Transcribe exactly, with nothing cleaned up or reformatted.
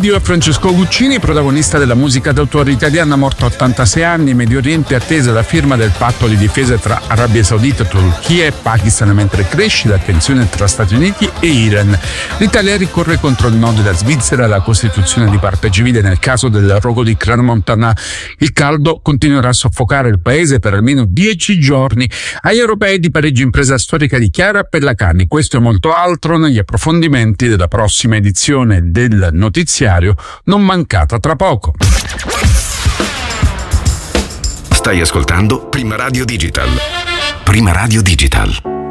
Addio a Francesco Guccini, protagonista della musica d'autore italiana, morto a ottantasei anni. Medio Oriente attesa la firma del patto di difesa tra Arabia Saudita, Turchia e Pakistan, mentre cresce la tensione tra Stati Uniti e Iran. L'Italia ricorre contro il no della Svizzera alla costituzione di parte civile nel caso del rogo di Crans-Montana. Il caldo continuerà a soffocare il paese per almeno dieci giorni. Agli europei di Parigi, impresa storica di Chiara Pellacani. Questo e molto altro negli approfondimenti della prossima edizione del notiziario, non mancata tra poco. Stai ascoltando Prima Radio Digital. Prima Radio Digital.